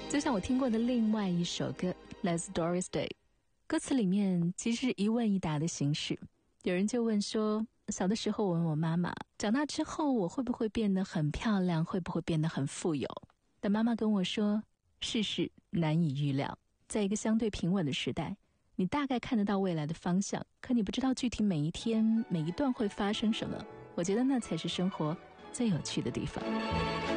就像我听过的另外一首歌 Let's Doris Day， 歌词里面其实是一问一答的形式。有人就问说，小的时候我问我妈妈，长大之后我会不会变得很漂亮，会不会变得很富有？但妈妈跟我说，世事难以预料，在一个相对平稳的时代，你大概看得到未来的方向，可你不知道具体每一天每一段会发生什么。我觉得那才是生活最有趣的地方。